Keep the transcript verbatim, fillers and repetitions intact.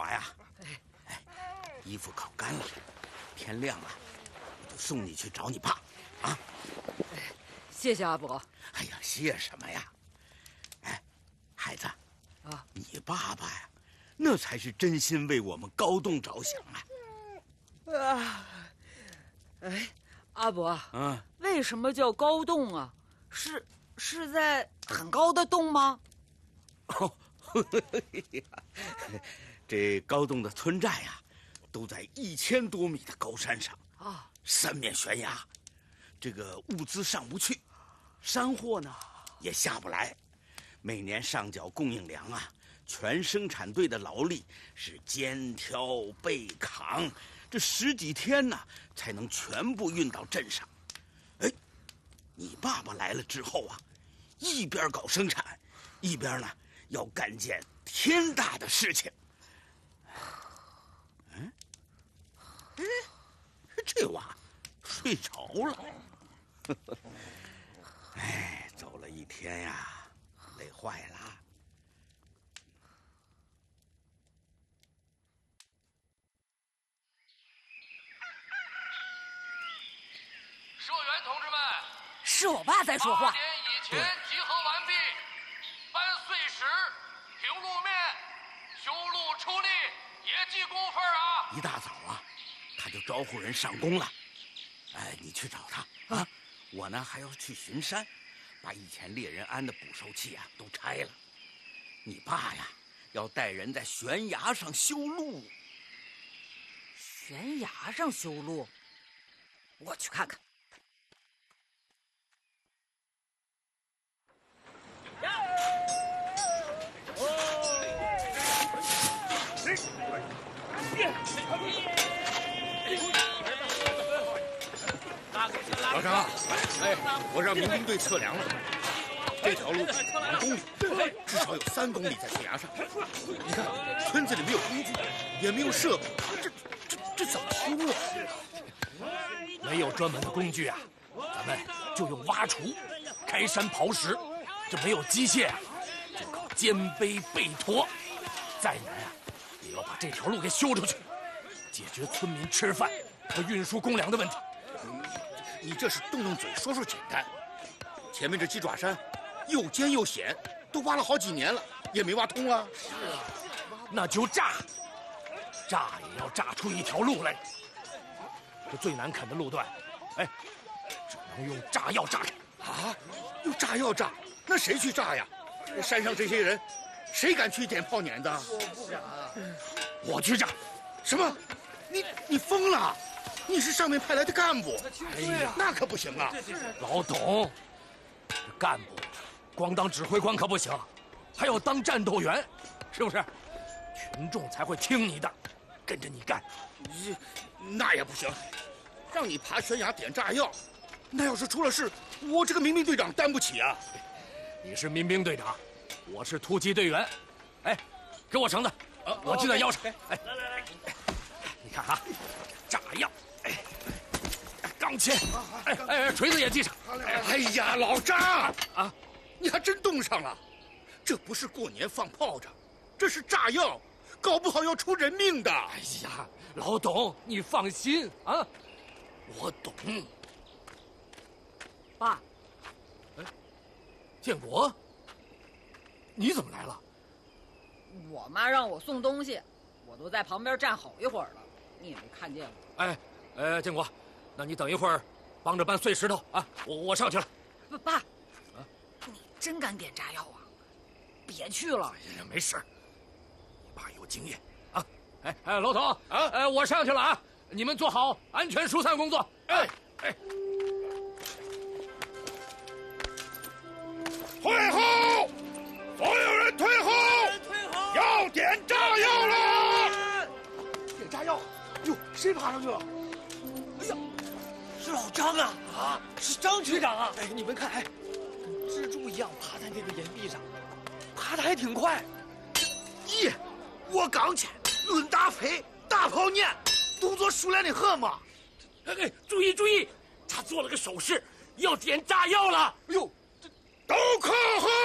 娃呀，哎，衣服烤干了，天亮了，我就送你去找你爸，啊！ 谢谢阿伯。 哎呀，谢什么呀？哎，孩子，啊，你爸爸呀，那才是真心为我们高栋着想啊！ 啊，哎，阿伯， 嗯， 为什么叫高栋啊？是是在很高的洞吗？ 哦，这高栋的村寨呀，都在一千多米的高山上啊，三面悬崖，这个物资上不去，山货呢也下不来，每年上缴供应粮啊，全生产队的劳力是肩挑背扛，这十几天呢才能全部运到镇上。哎，你爸爸来了之后啊，一边搞生产，一边呢要干件天大的事情。嗯，哎，这娃睡着了。哎，走了一天呀，累坏了。 社员同志们， 是我爸在说话。 八点以前集合完毕，搬碎石、平路面、修路出力，也记工分啊！ 一大早啊，他就招呼人上工了。哎，你去找他啊！我呢还要去巡山，把以前猎人安的捕兽器啊都拆了。你爸呀，要带人在悬崖上修路。 悬崖上修路，我去看看。 老张，哎，我让民兵队测量了，这条路两公里，至少有三公里在悬崖上。你看，村子里没有工具，也没有设备，这这这怎么修啊？ 没有专门的工具啊，咱们就用挖锄、开山刨石。这没有机械啊，就靠肩背背驮。再难啊，也要把这条路给修出去，解决村民吃饭和运输公粮的问题。 你这是动动嘴说说简单，前面这鸡爪山又尖又险，都挖了好几年了，也没挖通啊。 是啊，那就炸，炸也要炸出一条路来。这最难啃的路段，哎，只能用炸药炸开。 啊，用炸药炸？那谁去炸呀？山上这些人，谁敢去点炮碾的？ 我不敢。我去炸。 什么？你你疯了？你是上面派来的干部， 哎呀， 那可不行啊！ 老董，这干部光当指挥官可不行，还要当战斗员，是不是？群众才会听你的，跟着你干。 这那也不行，让你爬悬崖点炸药，那要是出了事，我这个民兵队长担不起啊！ 你是民兵队长，我是突击队员。哎，给我绳子，啊、我系在腰上。哎，来来来，你看啊，炸药。钢钎，哎哎，锤子也系上。 哎呀，老张啊，你还真冻上了。这不是过年放炮仗，这是炸药，搞不好要出人命的。 哎呀，老董，你放心啊，我懂。 爸， 哎，建国，你怎么来了？ 我妈让我送东西，我都在旁边站好一会儿了，你也没看见我。 哎，呃，建国。那你等一会儿，帮着搬碎石头啊！我我上去了。 爸，啊，你真敢点炸药啊？别去了。 哎呀，没事，你爸有经验啊！哎哎，老董啊，哎，我上去了啊！你们做好安全疏散工作。哎哎， 退后！所有人退后！ 退后！ 要点炸药了！ 点炸药！哟，谁爬上去了？哎呀！是老张啊！啊，是张局长啊！哎，你们看，哎，跟蜘蛛一样爬在那个岩壁上，爬得还挺快。 咦，我刚去论大飞大炮念，动作熟练的很嘛！ 哎哎，注意注意，他做了个手势，要点炸药了。哎呦， 都靠后！